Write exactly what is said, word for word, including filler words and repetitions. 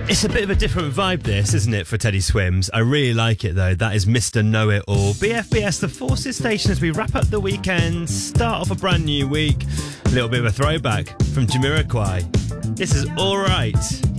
It's a bit of a different vibe, this, isn't it, for Teddy Swims? I really like it, though. That is Mister Know-It-All. B F B S, the Forces Station, as we wrap up the weekend, start off a brand new week. A little bit of a throwback from Jamiroquai. This is All Right.